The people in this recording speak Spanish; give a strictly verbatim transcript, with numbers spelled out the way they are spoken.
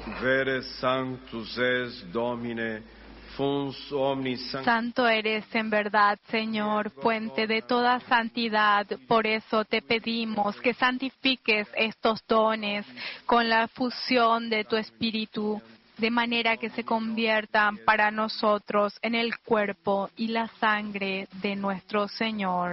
Vere sanctus es Domine, fons omnis sancti. Santo eres en verdad, Señor, fuente de toda santidad. Por eso te pedimos que santifiques estos dones con la fusión de tu Espíritu, de manera que se conviertan para nosotros en el cuerpo y la sangre de nuestro Señor.